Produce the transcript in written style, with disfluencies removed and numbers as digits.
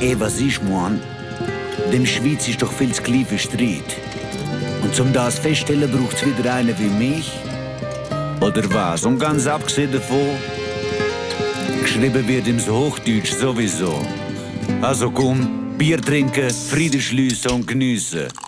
Was ich mein? Dem Schweiz ist doch viel zu klein für Streit. Und zum das feststellen braucht's wieder einen wie mich? Oder was? Und ganz abgesehen davon, geschrieben wird im Hochdeutsch sowieso. Also komm, Bier trinken, Frieden schliessen und geniessen.